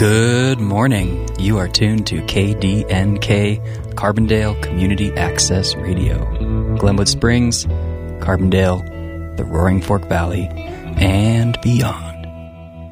Good morning. You are tuned to KDNK, Carbondale Community Access Radio. Glenwood Springs, Carbondale, the Roaring Fork Valley, and beyond.